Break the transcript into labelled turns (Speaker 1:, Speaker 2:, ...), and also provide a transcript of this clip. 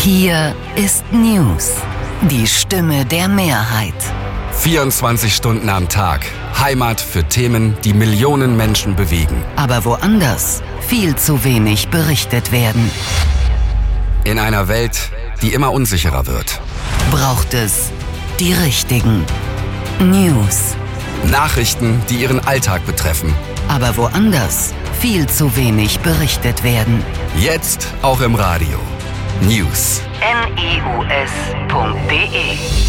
Speaker 1: Hier ist News, die Stimme der Mehrheit.
Speaker 2: 24 Stunden am Tag. Heimat für Themen, die Millionen Menschen bewegen.
Speaker 1: Aber woanders viel zu wenig berichtet werden.
Speaker 2: In einer Welt, die immer unsicherer wird.
Speaker 1: Braucht es die richtigen News.
Speaker 2: Nachrichten, die Ihren Alltag betreffen.
Speaker 1: Aber woanders viel zu wenig berichtet werden.
Speaker 2: Jetzt auch im Radio. News.
Speaker 1: news.de